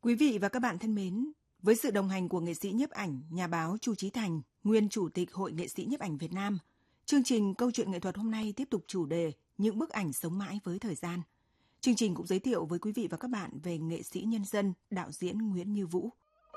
Quý vị và các bạn thân mến, với sự đồng hành của nghệ sĩ nhiếp ảnh, nhà báo Chu Chí Thành, nguyên Chủ tịch Hội Nghệ sĩ nhiếp ảnh Việt Nam, chương trình Câu chuyện nghệ thuật hôm nay tiếp tục chủ đề Những bức ảnh sống mãi với thời gian. Chương trình cũng giới thiệu với quý vị và các bạn về nghệ sĩ nhân dân, đạo diễn Nguyễn Như Vũ.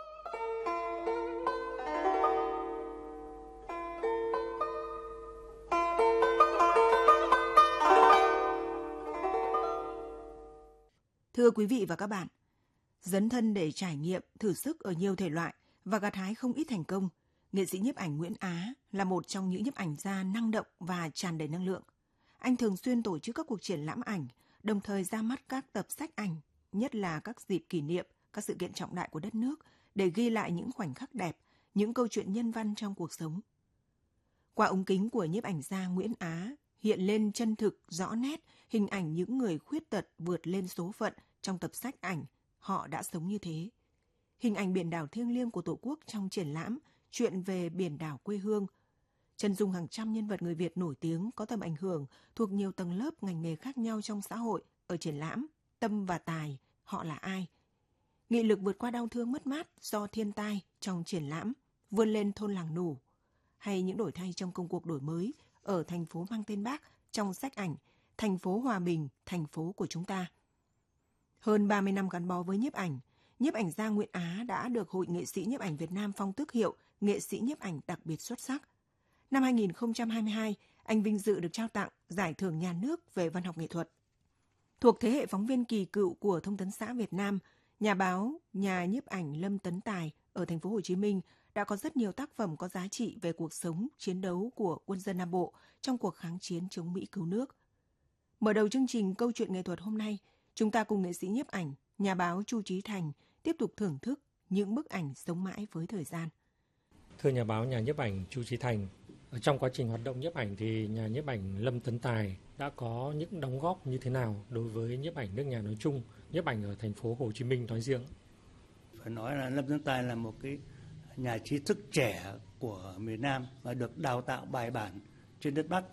Thưa quý vị và các bạn, dấn thân để trải nghiệm, thử sức ở nhiều thể loại và gặt hái không ít thành công, nghệ sĩ nhiếp ảnh Nguyễn Á là một trong những nhiếp ảnh gia năng động và tràn đầy năng lượng. Anh thường xuyên tổ chức các cuộc triển lãm ảnh, đồng thời ra mắt các tập sách ảnh, nhất là các dịp kỷ niệm, các sự kiện trọng đại của đất nước để ghi lại những khoảnh khắc đẹp, những câu chuyện nhân văn trong cuộc sống. Qua ống kính của nhiếp ảnh gia Nguyễn Á hiện lên chân thực, rõ nét hình ảnh những người khuyết tật vượt lên số phận trong tập sách ảnh Họ đã sống như thế. Hình ảnh biển đảo thiêng liêng của Tổ quốc trong triển lãm Chuyện về biển đảo quê hương. Chân dung hàng trăm nhân vật người Việt nổi tiếng có tầm ảnh hưởng thuộc nhiều tầng lớp ngành nghề khác nhau trong xã hội ở triển lãm Tâm và Tài, Họ là ai? Nghị lực vượt qua đau thương mất mát do thiên tai trong triển lãm Vươn lên thôn làng Nủ. Hay những đổi thay trong công cuộc đổi mới ở thành phố mang tên Bác trong sách ảnh Thành phố Hòa Bình, thành phố của chúng ta. Hơn 30 năm gắn bó với nhiếp ảnh gia Nguyễn Á đã được Hội Nghệ sĩ nhiếp ảnh Việt Nam phong tước hiệu Nghệ sĩ nhiếp ảnh đặc biệt xuất sắc. Năm 2022, anh vinh dự được trao tặng Giải thưởng Nhà nước về văn học nghệ thuật. Thuộc thế hệ phóng viên kỳ cựu của Thông tấn xã Việt Nam, nhà báo, nhà nhiếp ảnh Lâm Tấn Tài ở thành phố Hồ Chí Minh đã có rất nhiều tác phẩm có giá trị về cuộc sống, chiến đấu của quân dân Nam Bộ trong cuộc kháng chiến chống Mỹ cứu nước. Mở đầu chương trình Câu chuyện nghệ thuật hôm nay, chúng ta cùng nghệ sĩ nhiếp ảnh, nhà báo Chu Chí Thành tiếp tục thưởng thức những bức ảnh sống mãi với thời gian. Thưa nhà báo, nhà nhiếp ảnh Chu Chí Thành, trong quá trình hoạt động nhiếp ảnh thì nhà nhiếp ảnh Lâm Tấn Tài đã có những đóng góp như thế nào đối với nhiếp ảnh nước nhà nói chung, nhiếp ảnh ở thành phố Hồ Chí Minh nói riêng? Phải nói là Lâm Tấn Tài là một cái nhà trí thức trẻ của miền Nam và được đào tạo bài bản trên đất Bắc,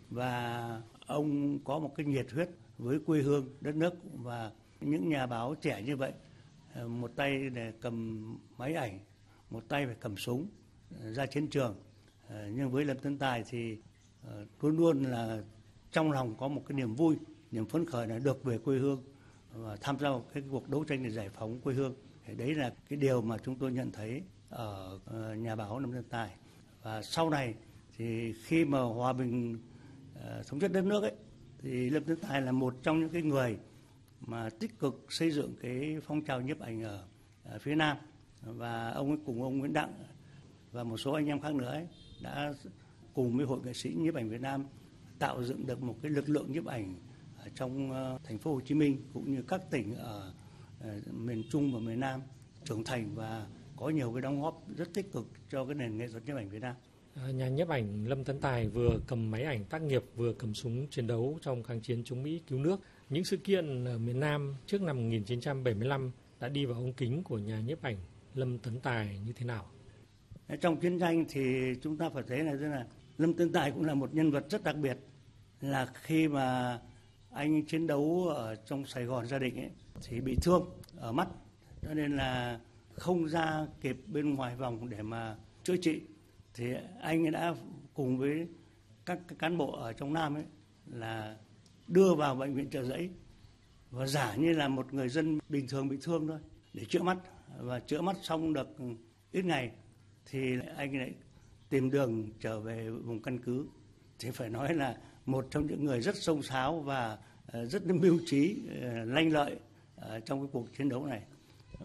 và ông có một cái nhiệt huyết với quê hương, đất nước. Và những nhà báo trẻ như vậy, một tay để cầm máy ảnh, một tay phải cầm súng ra chiến trường. Nhưng với Lâm Tấn Tài thì luôn luôn là trong lòng có một cái niềm vui, niềm phấn khởi là được về quê hương và tham gia vào cái cuộc đấu tranh để giải phóng quê hương. Đấy là cái điều mà chúng tôi nhận thấy ở nhà báo Lâm Tấn Tài. Và sau này thì khi mà hòa bình thống nhất đất nước ấy, thì Lâm Tấn Tài là một trong những cái người mà tích cực xây dựng cái phong trào nhiếp ảnh ở phía Nam, và ông ấy cùng ông Nguyễn Đặng và một số anh em khác nữa ấy, đã cùng với Hội Nghệ sĩ nhiếp ảnh Việt Nam tạo dựng được một cái lực lượng nhiếp ảnh ở trong thành phố Hồ Chí Minh cũng như các tỉnh ở miền Trung và miền Nam trưởng thành và có nhiều cái đóng góp rất tích cực cho cái nền nghệ thuật nhiếp ảnh Việt Nam. Nhà nhiếp ảnh Lâm Tấn Tài vừa cầm máy ảnh tác nghiệp, vừa cầm súng chiến đấu trong kháng chiến chống Mỹ cứu nước. Những sự kiện ở miền Nam trước năm 1975 đã đi vào ống kính của nhà nhiếp ảnh Lâm Tấn Tài như thế nào? Trong chiến tranh thì chúng ta phải thấy là Lâm Tấn Tài cũng là một nhân vật rất đặc biệt. Là khi mà anh chiến đấu ở trong Sài Gòn Gia Định ấy, thì bị thương ở mắt, cho nên là không ra kịp bên ngoài vòng để mà chữa trị. Thì anh ấy đã cùng với các cán bộ ở trong Nam ấy là đưa vào bệnh viện Chợ Giấy và giả như là một người dân bình thường bị thương thôi để chữa mắt. Và chữa mắt xong được ít ngày thì anh lại tìm đường trở về vùng căn cứ. Thì phải nói là một trong những người rất xông xáo và rất mưu trí, lanh lợi trong cái cuộc chiến đấu này.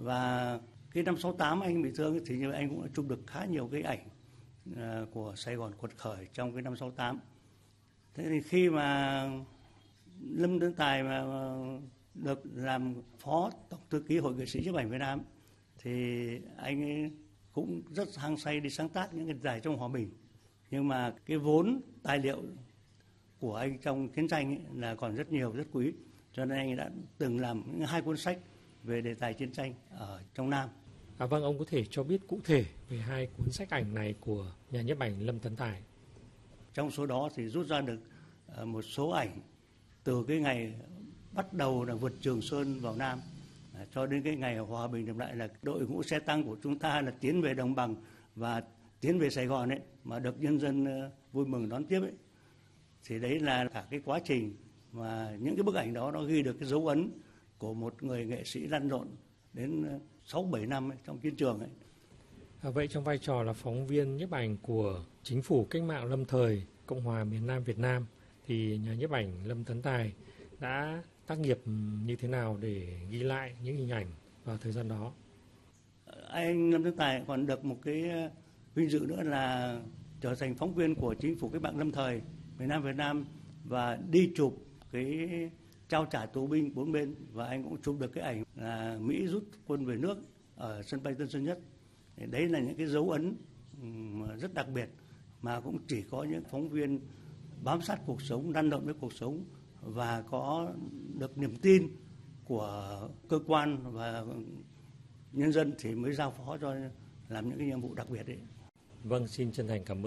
Và cái năm 68 anh bị thương thì như vậy anh cũng đã chụp được khá nhiều cái ảnh của Sài Gòn quật khởi trong cái năm 68. Thế thì khi mà Lâm Tấn Tài mà được làm phó tổng thư ký Hội Nghệ sĩ nhiếp ảnh Việt Nam thì anh ấy cũng rất hăng say đi sáng tác những cái giải trong hòa bình. Nhưng mà cái vốn tài liệu của anh trong chiến tranh ấy là còn rất nhiều, rất quý. Cho nên anh ấy đã từng làm 2 cuốn sách về đề tài chiến tranh ở trong Nam. Vâng, ông có thể cho biết cụ thể về 2 cuốn sách ảnh này của nhà nhiếp ảnh Lâm Tấn Tài? Trong số đó thì rút ra được một số ảnh từ cái ngày bắt đầu là vượt Trường Sơn vào Nam cho đến cái ngày hòa bình đậm lại là đội ngũ xe tăng của chúng ta là tiến về đồng bằng và tiến về Sài Gòn ấy, mà được nhân dân vui mừng đón tiếp ấy. Thì đấy là cả cái quá trình mà những cái bức ảnh đó nó ghi được cái dấu ấn của một người nghệ sĩ lăn lộn đến 6-7 năm ấy, trong chiến trường ấy. Vậy trong vai trò là phóng viên nhiếp ảnh của Chính phủ Cách mạng lâm thời Cộng hòa miền Nam Việt Nam thì nhà nhiếp ảnh Lâm Tấn Tài đã tác nghiệp như thế nào để ghi lại những hình ảnh vào thời gian đó? Anh Lâm Tấn Tài còn được một cái vinh dự nữa là trở thành phóng viên của Chính phủ Cách mạng lâm thời miền Nam Việt Nam và đi chụp cái trao trả tù binh 4 bên, và anh cũng chụp được cái ảnh là Mỹ rút quân về nước ở sân bay Tân Sơn Nhất. Đấy là những cái dấu ấn rất đặc biệt mà cũng chỉ có những phóng viên bám sát cuộc sống, lăn lộn với cuộc sống và có được niềm tin của cơ quan và nhân dân thì mới giao phó cho làm những cái nhiệm vụ đặc biệt đấy. Vâng, xin chân thành cảm ơn.